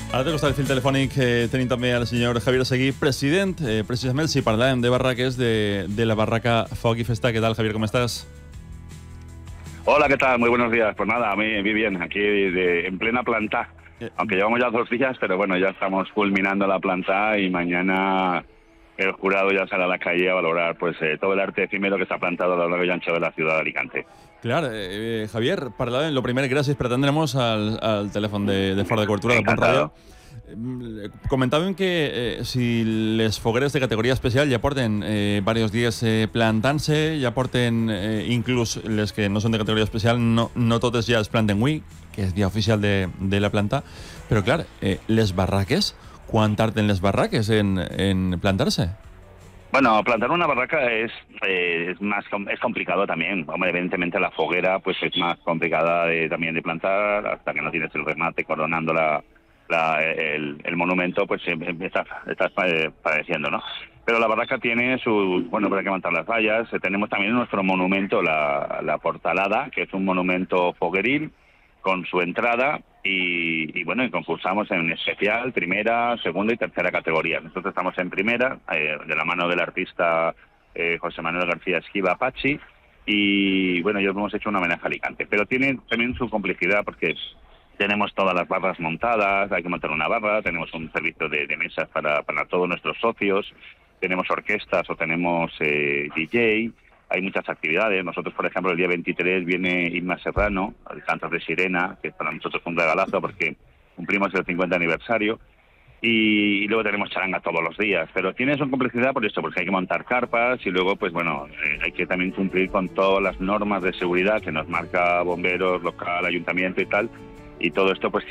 Ara de costat del fil telefònic tenim també al senyor Javier Seguí, president, precisament si parlàvem de barraques, de la barraca Foc i Festa. ¿Qué tal, Javier? ¿Cómo estás? Hola, ¿qué tal? Muy buenos días. Pues nada, a mí bien, aquí en plena planta. Aunque llevamos ya 2 días, pero bueno, ya estamos culminando la planta y mañana el jurado ya sale a la calle a valorar pues todo el arte efímero que està plantat a lo largo y ancho de la ciudad de Alicante. Clar, Javier, parlàvem, lo primer, gràcies per atendre'ns al telèfon de Fora de Cobertura de Punt Ràdio. Comentàvem que si les fogueres de categoria especial ja porten diversos dies plantant-se, ja porten inclús les que no són de categoria especial, no totes ja es planten avui, que és dia oficial de la planta, però clar, les barraques, quan tarden les barraques en plantar-se? Bueno, plantar una barraca es complicado también. Hombre, evidentemente la foguera pues es más complicada también de plantar hasta que no tienes el remate coronando el monumento, pues estás padeciendo, ¿no? Pero la barraca tiene bueno, hay que montar las vallas. Tenemos también nuestro monumento, la Portalada, que es un monumento fogueril con su entrada y bueno, y concursamos en especial, primera, segunda y tercera categoría. Nosotros estamos en primera, de la mano del artista José Manuel García Esquiva Pachi, y bueno, yo hemos hecho un homenaje a Alicante. Pero tiene también su complejidad porque tenemos todas las barras montadas, hay que montar una barra, tenemos un servicio de mesas para todos nuestros socios, tenemos orquestas o tenemos DJ. Hay muchas actividades. Nosotros, por ejemplo, el día 23 viene Inma Serrano, el Cantos de Sirena, que para nosotros fue un regalazo porque cumplimos el 50 aniversario. Y luego tenemos charanga todos los días. Pero tiene su complejidad por eso, porque hay que montar carpas y luego, pues bueno, hay que también cumplir con todas las normas de seguridad que nos marca bomberos, local, ayuntamiento y tal. Y todo esto, pues